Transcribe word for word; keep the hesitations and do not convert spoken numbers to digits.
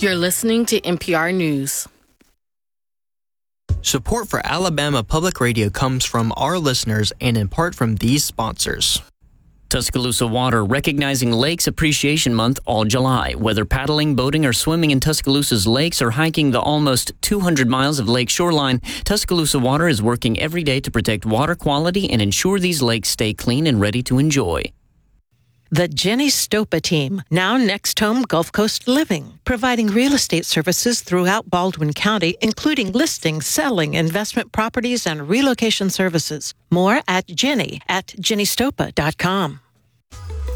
You're listening to N P R News. Support for Alabama Public Radio comes from our listeners and in part from these sponsors. Tuscaloosa Water, recognizing Lakes Appreciation Month all July. Whether paddling, boating, or swimming in Tuscaloosa's lakes or hiking the almost two hundred miles of lake shoreline, Tuscaloosa Water is working every day to protect water quality and ensure these lakes stay clean and ready to enjoy. The Jenny Stopa team, now Next Home Gulf Coast Living, providing real estate services throughout Baldwin County, including listing, selling, investment properties, and relocation services. More at Jenny at jenny stopa dot com.